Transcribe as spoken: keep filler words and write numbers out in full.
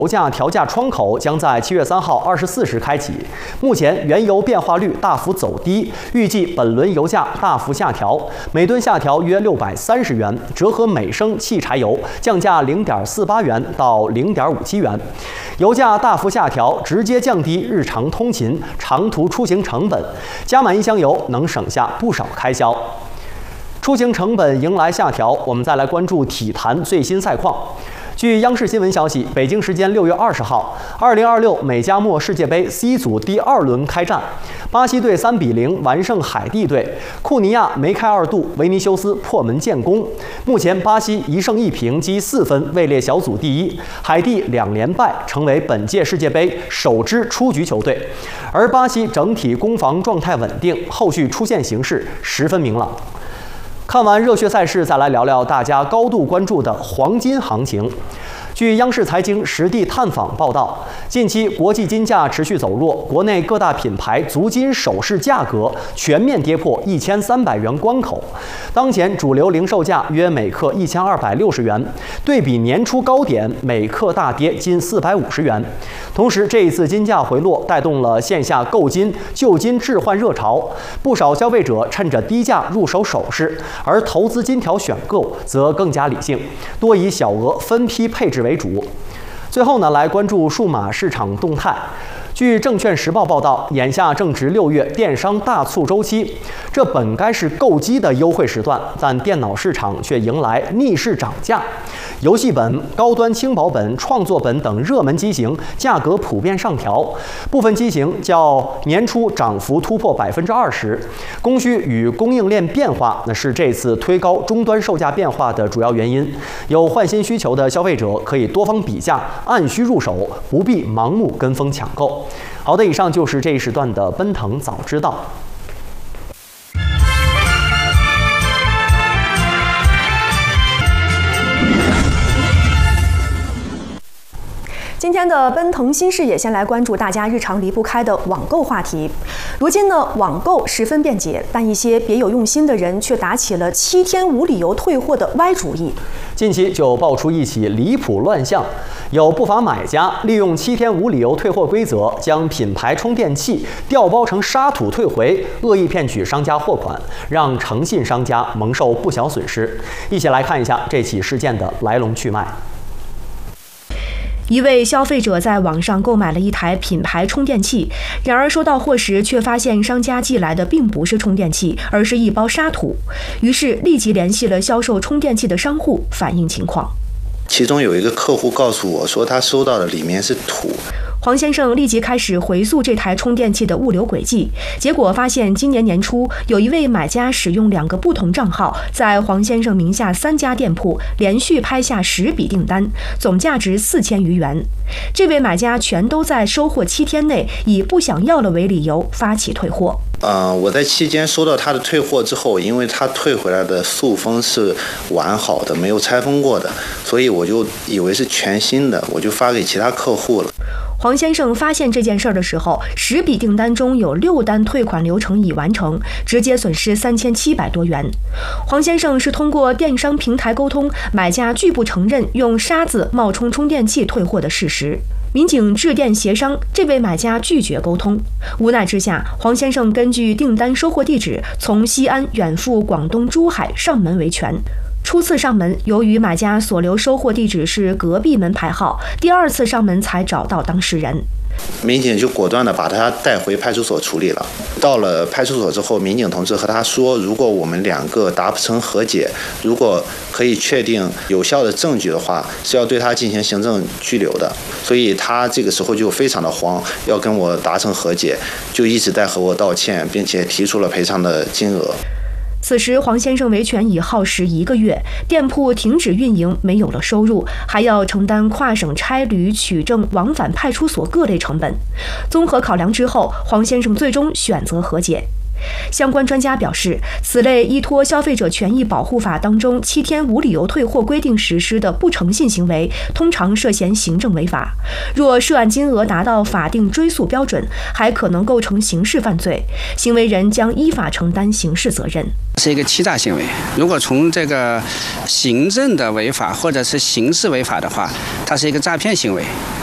油价调价窗口将在七月三号二十四时开启。目前原油变化率大幅走低，预计本轮油价大幅下调，每吨下调约六百三十元，折合每升汽柴油降价零点四八元到零点五七元。油价大幅下调，直接降低日常通勤、长途出行成本，加满一箱油能省下不少开销。出行成本迎来下调，我们再来关注体坛最新赛况。据央视新闻消息，北京时间六月二十号，二零二六美加墨世界杯 C 组第二轮开战，巴西队三比零完胜海地队，库尼亚梅开二度，维尼修斯破门建功。目前巴西一胜一平积四分，位列小组第一，海地两连败，成为本届世界杯首支出局球队。而巴西整体攻防状态稳定，后续出线形势十分明朗。看完热血赛事，再来聊聊大家高度关注的黄金行情。据央视财经实地探访报道，近期国际金价持续走弱，国内各大品牌足金首饰价格全面跌破一千三百元关口。当前主流零售价约每克一千二百六十元，对比年初高点每克大跌近四百五十元。同时，这一次金价回落带动了线下购金、旧金置换热潮，不少消费者趁着低价入手首饰，而投资金条选购则更加理性，多以小额分批配置为主。最后呢，来关注数码市场动态。据证券时报报道，眼下正值六月电商大促周期，这本该是购机的优惠时段，但电脑市场却迎来逆势涨价。游戏本、高端轻薄本、创作本等热门机型价格普遍上调，部分机型较年初涨幅突破百分之二十。供需与供应链变化，那是这次推高终端售价变化的主要原因。有换新需求的消费者可以多方比价，按需入手，不必盲目跟风抢购。好的，以上就是这一时段的奔腾早知道。 今天的奔腾新视野，先来关注大家日常离不开的网购话题。如今呢，网购十分便捷，但一些别有用心的人却打起了七天无理由退货的歪主意。 近期就爆出一起离谱乱象，有不法买家利用七天无理由退货规则，将品牌充电器调包成沙土退回，恶意骗取商家货款，让诚信商家蒙受不小损失。一起来看一下这起事件的来龙去脉。 一位消费者在网上购买了一台品牌充电器，然而收到货时却发现商家寄来的并不是充电器，而是一包沙土。于是立即联系了销售充电器的商户反映情况。 其中有一个客户告诉我说，他收到的里面是土。 黄先生立即开始回溯这台充电器的物流轨迹，结果发现今年年初有一位买家使用两个不同账号，在黄先生名下三家店铺连续拍下十笔订单，总价值四千余元。这位买家全都在收货七天内以不想要了为理由发起退货。 呃，我在期间收到他的退货之后，因为他退回来的塑封是完好的，没有拆封过的，所以我就以为是全新的，我就发给其他客户了。 黄先生发现这件事的时候，十笔订单中有六单退款流程已完成，直接损失三千七百多元。黄先生是通过电商平台沟通，买家拒不承认用沙子冒充充电器退货的事实。民警致电协商，这位买家拒绝沟通。无奈之下，黄先生根据订单收货地址，从西安远赴广东珠海上门维权。初次上门，由于买家所留收货地址是隔壁门牌号，第二次上门才找到当事人。 民警就果断地把他带回派出所处理了。到了派出所之后，民警同志和他说，如果我们两个达不成和解，如果可以确定有效的证据的话，是要对他进行行政拘留的。所以他这个时候就非常的慌，要跟我达成和解，就一直在和我道歉，并且提出了赔偿的金额。 此时，黄先生维权已耗时一个月，店铺停止运营，没有了收入，还要承担跨省差旅、取证、往返派出所各类成本。综合考量之后，黄先生最终选择和解。相关专家表示，此类依托消费者权益保护法当中七天无理由退货规定实施的不诚信行为，通常涉嫌行政违法。若涉案金额达到法定追诉标准，还可能构成刑事犯罪，行为人将依法承担刑事责任。 是一个欺诈行为，如果从这个行政的违法或者是刑事违法的话，它是一个诈骗行为。